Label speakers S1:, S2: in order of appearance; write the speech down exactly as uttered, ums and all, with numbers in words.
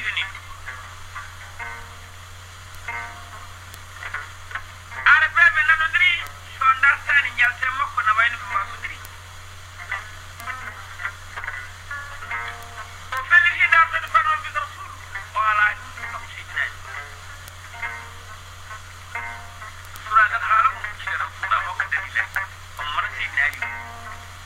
S1: tini are bebe nanodiri so dartani jalte makko na wayno